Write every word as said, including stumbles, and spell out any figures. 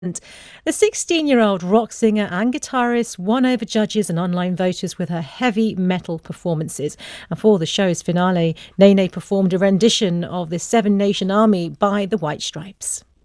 The sixteen-year-old rock singer and guitarist won over judges and online voters with her heavy metal performances. And for the show's finale, Nene performed a rendition of the Seven Nation Army by the White Stripes.